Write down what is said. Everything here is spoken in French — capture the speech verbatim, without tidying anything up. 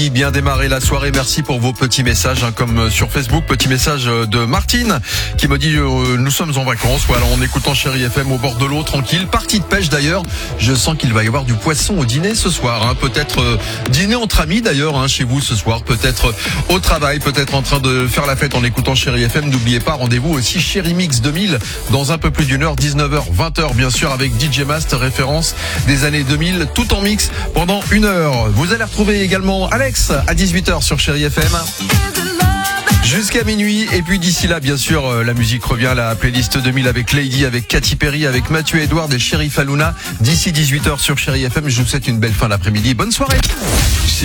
Bien démarrer la soirée, merci pour vos petits messages, hein, comme sur Facebook, petit message de Martine qui me dit euh, nous sommes en vacances, voilà, en écoutant Chérie F M au bord de l'eau, tranquille, partie de pêche d'ailleurs, je sens qu'il va y avoir du poisson au dîner ce soir, hein, peut-être euh, dîner entre amis d'ailleurs, hein, chez vous ce soir, peut-être au travail, peut-être en train de faire la fête en écoutant Chérie F M, n'oubliez pas, rendez-vous aussi Chérie Mix deux mille dans un peu plus d'une heure, dix-neuf heures, vingt heures bien sûr, avec D J Mast, référence des années deux mille, tout en mix pendant une heure. Vous allez retrouver également Alex à dix-huit heures sur Chérie F M jusqu'à minuit, et puis d'ici là bien sûr la musique revient, la playlist deux mille avec Lady, avec Katy Perry, avec Mathieu Edouard et Sheriff Aluna d'ici dix-huit heures sur Chérie F M. Je vous souhaite une belle fin d'après-midi, bonne soirée.